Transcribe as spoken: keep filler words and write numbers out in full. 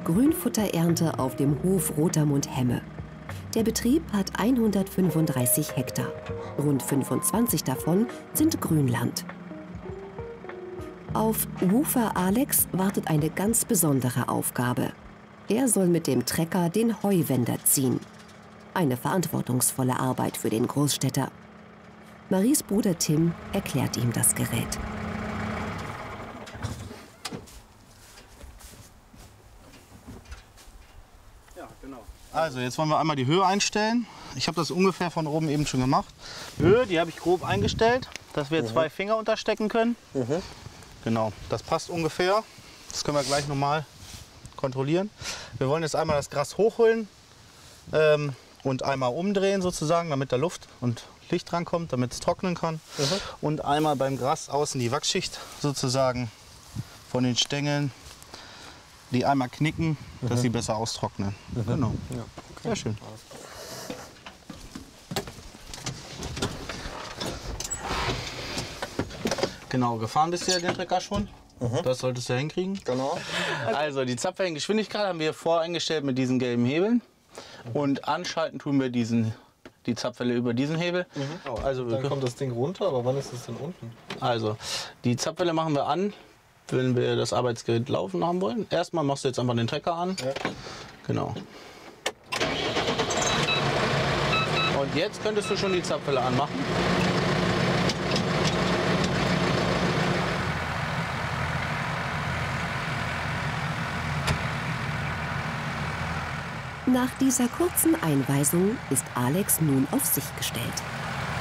Grünfutterernte auf dem Hof Rotermund-Hemme. Der Betrieb hat hundertfünfunddreißig Hektar. Rund fünfundzwanzig davon sind Grünland. Auf Woofer Alex wartet eine ganz besondere Aufgabe. Er soll mit dem Trecker den Heuwender ziehen. Eine verantwortungsvolle Arbeit für den Großstädter. Maries Bruder Tim erklärt ihm das Gerät. Also jetzt wollen wir einmal die Höhe einstellen. Ich habe das ungefähr von oben eben schon gemacht. Höhe, die habe ich grob eingestellt, dass wir mhm. zwei Finger unterstecken können. Mhm. Genau, das passt ungefähr. Das können wir gleich nochmal kontrollieren. Wir wollen jetzt einmal das Gras hochholen ähm, und einmal umdrehen sozusagen, damit da Luft und Licht drankommt, damit es trocknen kann. Mhm. Und einmal beim Gras außen die Wachsschicht sozusagen von den Stängeln, die einmal knicken, mhm. dass sie besser austrocknen. Mhm. Genau. Ja, okay. Sehr schön. Genau, gefahren bist du ja den Trecker schon. Mhm. Das solltest du ja hinkriegen. Genau. Also die Zapfwellengeschwindigkeit haben wir voreingestellt mit diesen gelben Hebeln. Und anschalten tun wir diesen, die Zapfwelle über diesen Hebel. Mhm. Oh, also dann kommt das Ding runter, aber wann ist es denn unten? Also die Zapfwelle machen wir an, wenn wir das Arbeitsgerät laufen haben wollen. Erstmal machst du jetzt einfach den Trecker an. Ja. Genau. Und jetzt könntest du schon die Zapfwelle anmachen. Nach dieser kurzen Einweisung ist Alex nun auf sich gestellt.